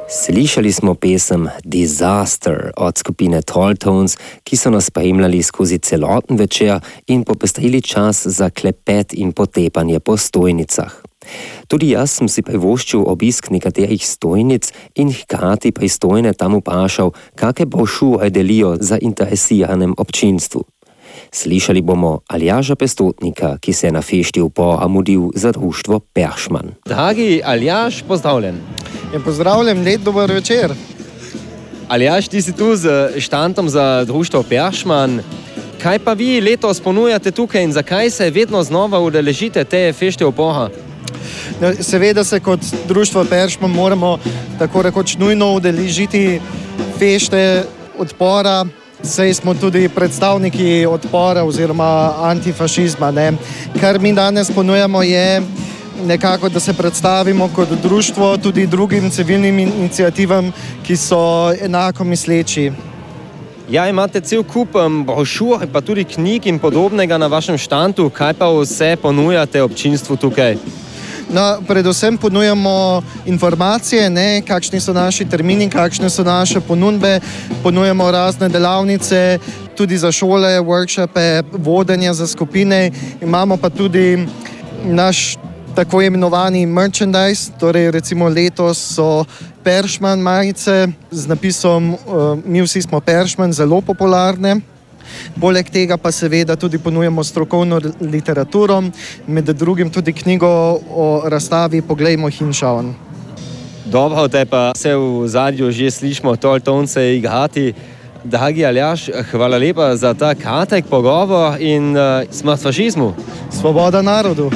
Slišali smo pesem Disaster od skupine Tall Tones, ki so nas spremljali skozi celoten večer in popestrili čas za klepet in potepanje po stojnicah. Tudi jaz sem si privoščil obisk nekaterih stojnic in hkrati pristojne tam vprašal, kakšne brošure delijo zainteresiranem občinstvu. Slišali bomo Aljaža Pestotnika, ki se je na fešti v Porah mudil za društvo Peršman. Dragi Aljaž, pozdravljen. Ja, pozdravljen, lep dober večer. Aljaž, ti si tu z štantom za društvo Peršman. Kaj pa vi letos ponujate tukaj in zakaj se vedno znova udeležite te fešte v Porah? Seveda se kot društvo Peršman moramo tako rekoč nujno udeležiti fešte odpora, saj smo tudi predstavniki odpora oziroma antifašizma. Kar mi danes ponujamo je nekako, da se predstavimo kot društvo tudi drugim civilnim iniciativam, ki so enako misleči. Ja, imate cel kup brošur, pa tudi knjig in podobnega na vašem štantu. Kaj pa vse ponujate občinstvu tukaj? No, predvsem ponujamo informacije, kakšni so naši termini, kakšne so naše ponudbe. Ponujamo razne delavnice, tudi za šole, workshope, vodenja za skupine. Imamo pa tudi naš tako imenovani merchandise, torej recimo letos so Peršman majice z napisom Mi vsi smo Peršman, zelo popularne. Poleg tega pa seveda tudi ponujamo strokovno literaturo, med drugim tudi knjigo o razstavi Poglejmo Hinšaun. Dobro, te pa se v zadju že slišimo Tall Tonese igrati. Dragi Aljaž, hvala lepa za ta kratek pogovor in smrt fašizmu. Svoboda narodu.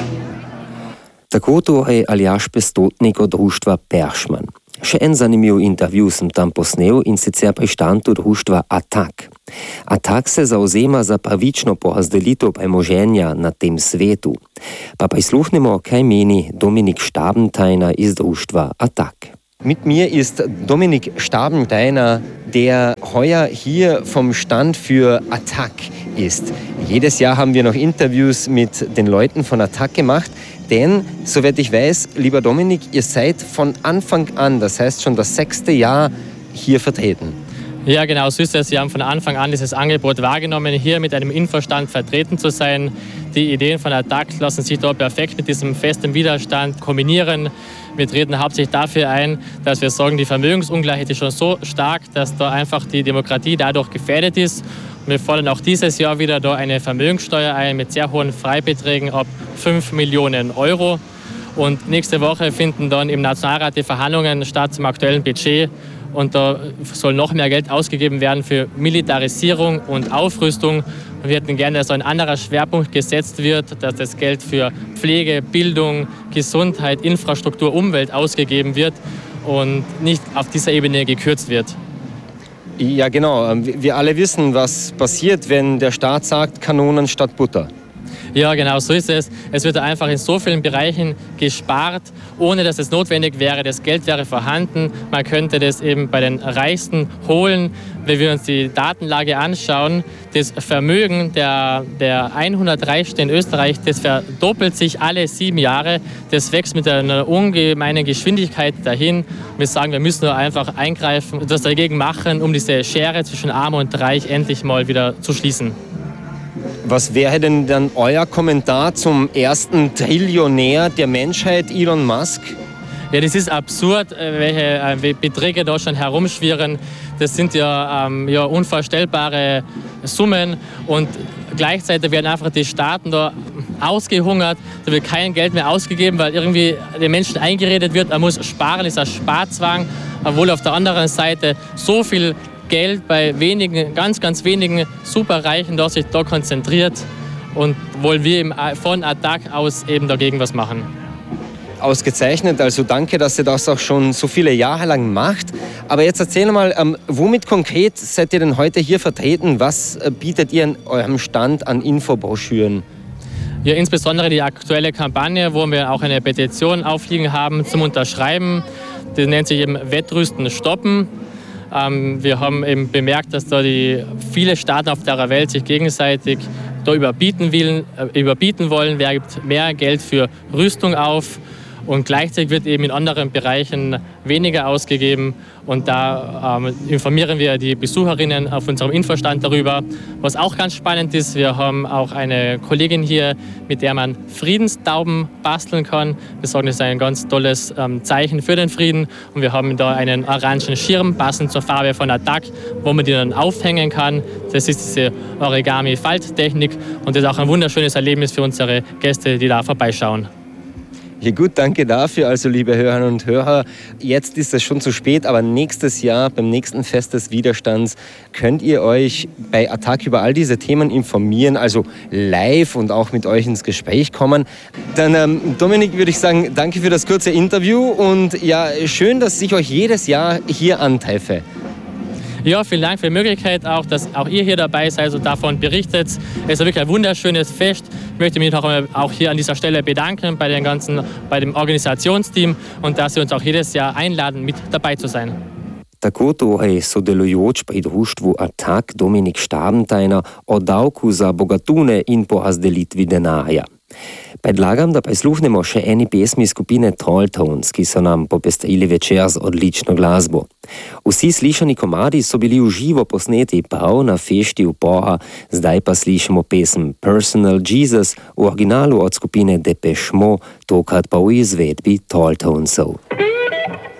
Tako torej Aljaž Pestotnik od društva Peršman. Še en zanimiv intervju sem tam posnel in sicer pri štantu društva Atak. Atak se zauzema za pravično porazdelitev premoženja na tem svetu. Pa prisluhnemo, kaj meni Dominik Stabenthainer iz društva Atak. Mit mir ist Dominik Stabenthainer, der heuer hier vom Stand für Atak ist. Jedes Jahr haben wir noch Interviews mit den Leuten von Atak gemacht, denn, soweit ich weiß, lieber Dominik, ihr seid von Anfang an, das heißt schon das 6. Jahr, hier vertreten. Ja, genau, so ist es. Wir haben von Anfang an dieses Angebot wahrgenommen, hier mit einem Infostand vertreten zu sein. Die Ideen von Atak lassen sich dort perfekt mit diesem festen Widerstand kombinieren. Wir treten hauptsächlich dafür ein, dass wir sagen, die Vermögensungleichheit ist schon so stark, dass da einfach die Demokratie dadurch gefährdet ist. Wir fordern auch dieses Jahr wieder da eine Vermögenssteuer ein mit sehr hohen Freibeträgen ab 5 Millionen Euro. Und nächste Woche finden dann im Nationalrat die Verhandlungen statt zum aktuellen Budget. Und da soll noch mehr Geld ausgegeben werden für Militarisierung und Aufrüstung. Wir hätten gerne, dass ein anderer Schwerpunkt gesetzt wird, dass das Geld für Pflege, Bildung, Gesundheit, Infrastruktur, Umwelt ausgegeben wird und nicht auf dieser Ebene gekürzt wird. Ja, genau. Wir alle wissen, was passiert, wenn der Staat sagt, Kanonen statt Butter. Ja, genau, so ist es. Es wird einfach in so vielen Bereichen gespart, ohne dass es notwendig wäre. Das Geld wäre vorhanden. Man könnte das eben bei den Reichsten holen. Wenn wir uns die Datenlage anschauen, das Vermögen der 100 Reichsten in Österreich, das verdoppelt sich alle 7 Jahre. Das wächst mit einer ungemeinen Geschwindigkeit dahin. Wir sagen, wir müssen nur einfach eingreifen und das dagegen machen, um diese Schere zwischen Arm und Reich endlich mal wieder zu schließen. Was wäre denn dann euer Kommentar zum ersten Trillionär der Menschheit, Elon Musk? Ja, das ist absurd, welche Beträge da schon herumschwirren. Das sind ja unvorstellbare Summen und gleichzeitig werden einfach die Staaten da ausgehungert. Da wird kein Geld mehr ausgegeben, weil irgendwie den Menschen eingeredet wird, man muss sparen, ist ein Sparzwang, obwohl auf der anderen Seite so viel Geld bei wenigen, ganz, ganz wenigen Superreichen, das sich da konzentriert und wollen wir von Atak aus eben dagegen was machen. Ausgezeichnet, also danke, dass ihr das auch schon so viele Jahre lang macht. Aber jetzt erzähl mal, womit konkret seid ihr denn heute hier vertreten? Was bietet ihr an eurem Stand an Infobroschüren? Ja, insbesondere die aktuelle Kampagne, wo wir auch eine Petition aufliegen haben zum Unterschreiben. Die nennt sich eben Wettrüsten stoppen. Wir haben eben bemerkt, dass da viele Staaten auf der Welt sich gegenseitig da überbieten wollen. Wer gibt mehr Geld für Rüstung auf? und gleichzeitig wird eben in anderen Bereichen weniger ausgegeben. Und da informieren wir die Besucherinnen auf unserem Infostand darüber. Was auch ganz spannend ist, wir haben auch eine Kollegin hier, mit der man Friedenstauben basteln kann. Wir sagen, das ist ein ganz tolles Zeichen für den Frieden. Und wir haben da einen orangen Schirm, passend zur Farbe von Attac, wo man die dann aufhängen kann. Das ist diese Origami-Falttechnik und das ist auch ein wunderschönes Erlebnis für unsere Gäste, die da vorbeischauen. Ja gut, danke dafür. Also liebe Hörerinnen und Hörer, jetzt ist es schon zu spät, aber nächstes Jahr beim nächsten Fest des Widerstands könnt ihr euch bei Attac über all diese Themen informieren, also live und auch mit euch ins Gespräch kommen. Dann Dominik, würde ich sagen, danke für das kurze Interview und ja, schön, dass ich euch jedes Jahr hier antreffe. Ja, vielen Dank für die Möglichkeit, auch, dass auch ihr hier dabei seid und davon berichtet. Es ist wirklich ein wunderschönes Fest. Ich möchte mich auch hier an dieser Stelle bedanken bei dem Organisationsteam und dass sie uns auch jedes Jahr einladen, mit dabei zu sein. Tako to je sodelujoč pri društvu Attac Dominik Štabntajner o davku za bogatune in porazdelitvi denarja. Predlagam, da prisluhnemo še eni pesmi skupine Tall Tones, ki so nam popestrili večer z odlično glasbo. Vsi slišani komadi so bili v živo posneti prav na fešti v Porha, zdaj pa slišimo pesem Personal Jesus v originalu od skupine Depeche Mode, tokrat pa v izvedbi Tall Tonesov.